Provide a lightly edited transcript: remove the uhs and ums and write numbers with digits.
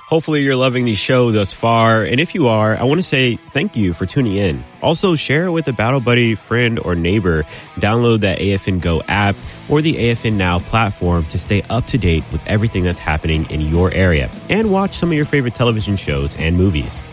Hopefully you're loving the show thus far. And if you are, I want to say thank you for tuning in. Also, share it with a Battle Buddy friend or neighbor. Download that AFN Go app or the AFN Now platform to stay up to date with everything that's happening in your area. And watch some of your favorite television shows and movies.